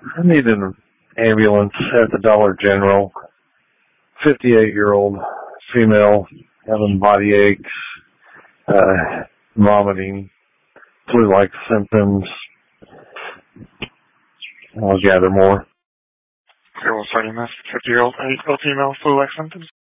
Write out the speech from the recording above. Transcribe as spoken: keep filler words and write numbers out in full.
I need an ambulance at the Dollar General. fifty-eight-year-old female having body aches, uh, vomiting, flu-like symptoms. I'll gather more. Okay, well, sorry, miss. fifty-year-old female flu-like symptoms?